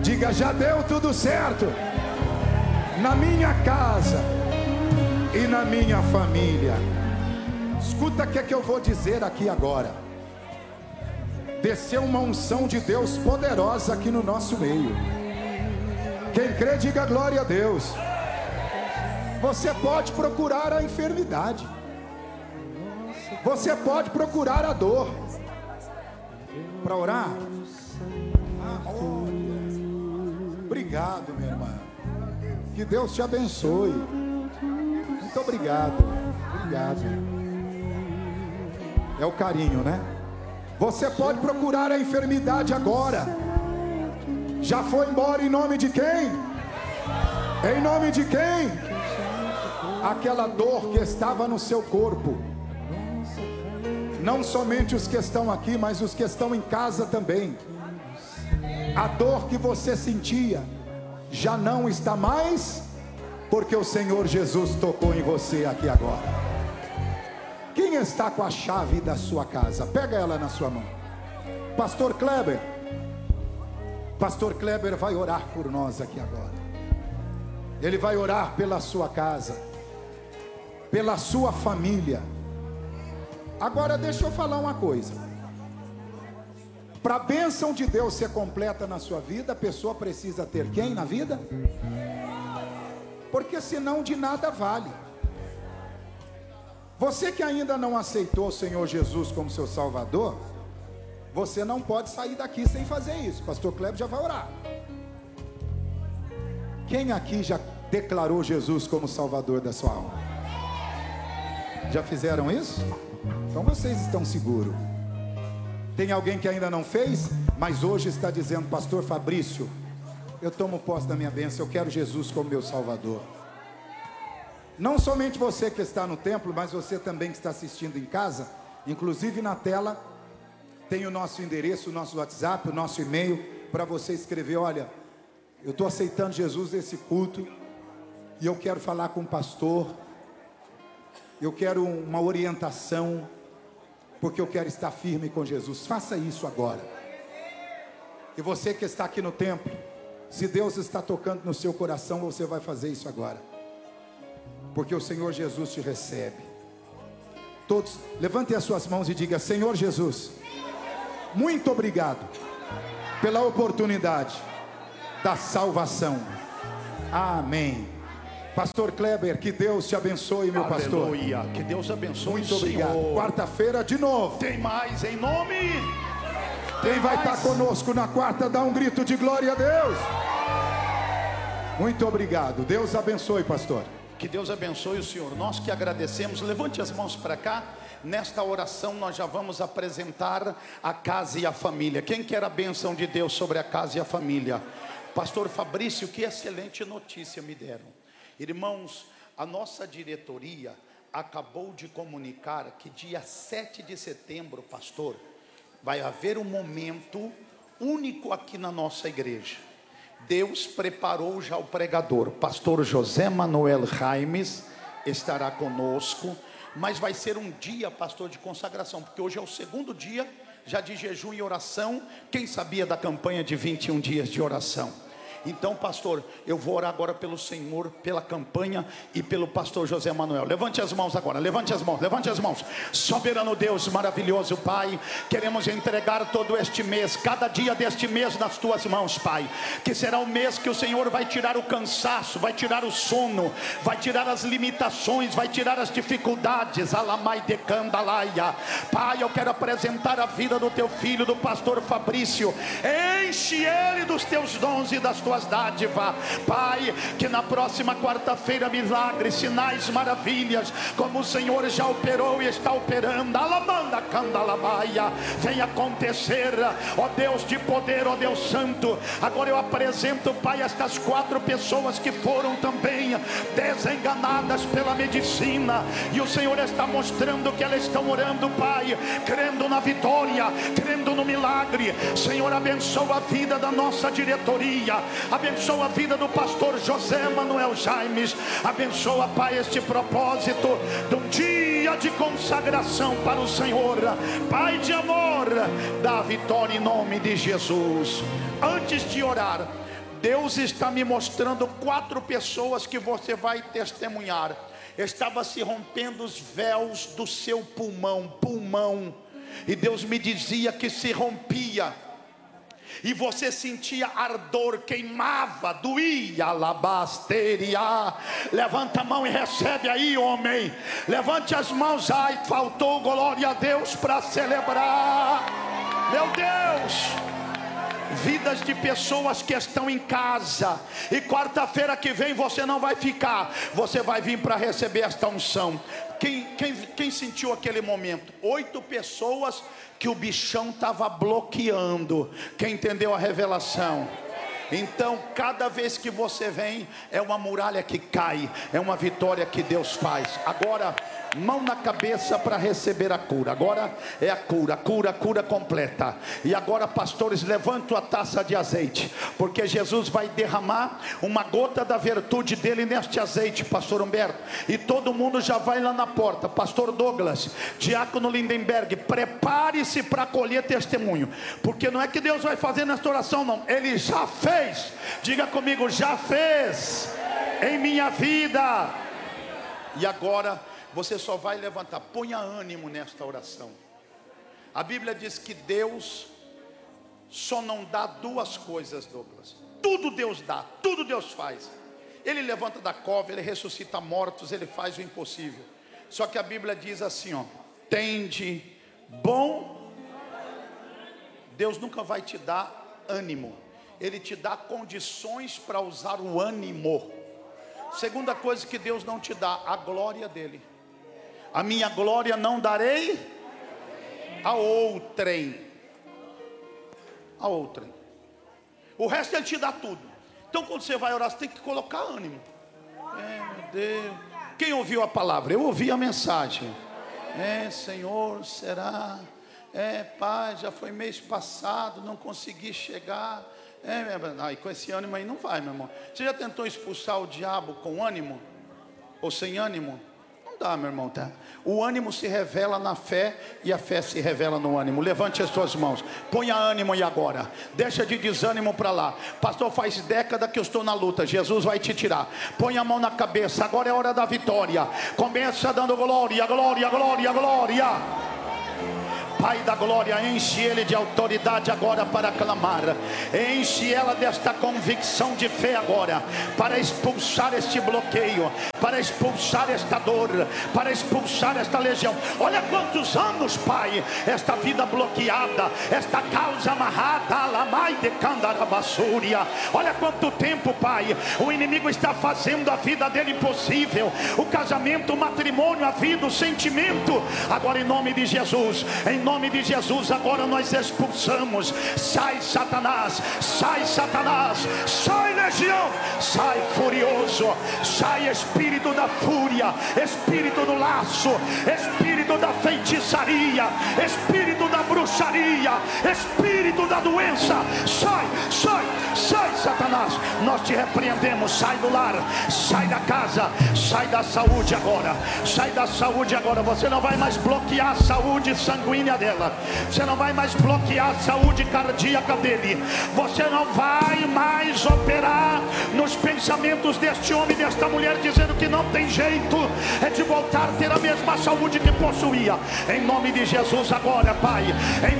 Diga: já deu tudo certo na minha casa e na minha família. Escuta o que é que eu vou dizer aqui agora. Desceu uma unção de Deus poderosa aqui no nosso meio. Quem crê, diga glória a Deus. Você pode procurar a enfermidade, você pode procurar a dor para orar. Obrigado, minha irmã. Que Deus te abençoe. Muito obrigado. Obrigado. É o carinho, né? Você pode procurar a enfermidade agora. Já foi embora em nome de quem? Em nome de quem? Aquela dor que estava no seu corpo. Não somente os que estão aqui, mas os que estão em casa também. A dor que você sentia já não está mais, porque o Senhor Jesus tocou em você aqui agora. Quem está com a chave da sua casa? Pega ela na sua mão. Pastor Kleber. Pastor Kleber vai orar por nós aqui agora. Ele vai orar pela sua casa, pela sua família. Agora deixa eu falar uma coisa. Para a bênção de Deus ser completa na sua vida, a pessoa precisa ter quem na vida? Porque senão de nada vale. Você que ainda não aceitou o Senhor Jesus como seu Salvador, você não pode sair daqui sem fazer isso. Pastor Kleber já vai orar. Quem aqui já declarou Jesus como Salvador da sua alma? Já fizeram isso? Então vocês estão seguros. Tem alguém que ainda não fez, mas hoje está dizendo: Pastor Fabrício, eu tomo posse da minha bênção, eu quero Jesus como meu Salvador. Não somente você que está no templo, mas você também que está assistindo em casa. Inclusive na tela tem o nosso endereço, o nosso WhatsApp, o nosso e-mail, para você escrever: olha, eu estou aceitando Jesus nesse culto, e eu quero falar com o pastor, eu quero uma orientação, porque eu quero estar firme com Jesus. Faça isso agora. E você que está aqui no templo, se Deus está tocando no seu coração, você vai fazer isso agora, porque o Senhor Jesus te recebe. Todos levantem as suas mãos e digam: Senhor Jesus, muito obrigado pela oportunidade da salvação. Amém. Pastor Kleber, que Deus te abençoe, meu pastor. Aleluia. Que Deus abençoe. Muito obrigado. Quarta-feira de novo. Tem mais em nome. Quem vai estar conosco na quarta, dá um grito de glória a Deus. Muito obrigado. Deus abençoe, pastor. Que Deus abençoe o senhor. Nós que agradecemos. Levante as mãos para cá. Nesta oração nós já vamos apresentar a casa e a família. Quem quer a bênção de Deus sobre a casa e a família? Pastor Fabrício, que excelente notícia me deram. Irmãos, a nossa diretoria acabou de comunicar que dia 7 de setembro, pastor, vai haver um momento único aqui na nossa igreja. Deus preparou já o pregador, pastor José Manuel Jaimes, estará conosco, mas vai ser um dia, pastor, de consagração, porque hoje é o segundo dia já de jejum e oração. Quem sabia da campanha de 21 dias de oração? Então, pastor, eu vou orar agora pelo Senhor, pela campanha e pelo pastor José Manuel. Levante as mãos agora, levante as mãos, levante as mãos. Soberano Deus, maravilhoso Pai, queremos entregar todo este mês, cada dia deste mês nas tuas mãos, Pai. Que será o mês que o Senhor vai tirar o cansaço, vai tirar o sono, vai tirar as limitações, vai tirar as dificuldades. Alamai de Candalaia. Pai, eu quero apresentar a vida do teu filho, do pastor Fabrício. Enche ele dos teus dons e das tuas dádivas, Pai, que na próxima quarta-feira milagres, sinais, maravilhas, como o Senhor já operou e está operando, Alamanda Candalabaia, vem acontecer, ó Deus de poder, ó Deus santo. Agora eu apresento, Pai, estas 4 pessoas que foram também desenganadas pela medicina, e o Senhor está mostrando que elas estão orando, Pai, crendo na vitória, crendo no milagre. Senhor, abençoa a vida da nossa diretoria, abençoa a vida do pastor José Manuel Jaimes, abençoa, Pai, este propósito de um dia de consagração para o Senhor. Pai de amor, dá vitória em nome de Jesus. Antes de orar, Deus está me mostrando 4 pessoas que você vai testemunhar. Estava se rompendo os véus do seu pulmão, e Deus me dizia que se rompia, e você sentia ardor, queimava, doía, alabasteria. Levanta a mão e recebe aí, homem. Levante as mãos. Ai, faltou glória a Deus para celebrar. Meu Deus, vidas de pessoas que estão em casa, e quarta-feira que vem você não vai ficar, você vai vir para receber esta unção. Quem sentiu aquele momento? 8 pessoas que o bichão estava bloqueando. Quem entendeu a revelação? Então, cada vez que você vem, é uma muralha que cai, é uma vitória que Deus faz. Agora, mão na cabeça para receber a cura. Agora é a cura completa. E agora, pastores, levantam a taça de azeite, porque Jesus vai derramar uma gota da virtude dele neste azeite, pastor Humberto. E todo mundo já vai lá na porta. Pastor Douglas, diácono Lindenberg, prepare-se para colher testemunho, porque não é que Deus vai fazer nesta oração, não, ele já fez. Diga comigo, já fez em minha vida. E agora você só vai levantar. Ponha ânimo nesta oração. A Bíblia diz que Deus só não dá 2 coisas, Douglas. Tudo Deus dá, tudo Deus faz. Ele levanta da cova, ele ressuscita mortos, ele faz o impossível. Só que a Bíblia diz assim, ó: tende bom. Deus nunca vai te dar ânimo, ele te dá condições para usar o ânimo. Segunda coisa que Deus não te dá, a glória dele. A minha glória não darei a outrem. A outrem. O resto ele te dá tudo. Então quando você vai orar, você tem que colocar ânimo. Meu Deus. Quem ouviu a palavra? Eu ouvi a mensagem. Senhor, será? Pai, já foi mês passado, não consegui chegar. E com esse ânimo aí não vai, meu irmão. Você já tentou expulsar o diabo com ânimo? Ou sem ânimo? Dá, meu irmão, tá? O ânimo se revela na fé, e a fé se revela no ânimo. Levante as suas mãos, ponha ânimo aí agora. Deixa de desânimo para lá. Pastor, faz década que eu estou na luta. Jesus vai te tirar. Põe a mão na cabeça, agora é a hora da vitória. Começa dando glória, glória, glória, glória. Pai da glória, enche ele de autoridade agora para clamar. Enche ela desta convicção de fé agora, para expulsar este bloqueio, para expulsar esta dor, para expulsar esta legião. Olha quantos anos, Pai, esta vida bloqueada, esta causa amarrada, alamai de candarabassúria. Olha quanto tempo, Pai, o inimigo está fazendo a vida dele impossível. O casamento, o matrimônio, a vida, o sentimento. Agora em nome de Jesus, em nome de Jesus, agora nós expulsamos. Sai Satanás, sai Satanás, sai legião, sai furioso, sai espírito da fúria, espírito do laço, espírito da feitiçaria, espírito da bruxaria, espírito da doença. Sai, sai, sai Satanás, nós te repreendemos. Sai do lar, sai da casa, sai da saúde agora, sai da saúde agora. Você não vai mais bloquear a saúde sanguínea dela, você não vai mais bloquear a saúde cardíaca dele, você não vai mais operar nos pensamentos deste homem, desta mulher, dizendo que não tem jeito de voltar a ter a mesma saúde que possuía. Em nome de Jesus agora, Pai, em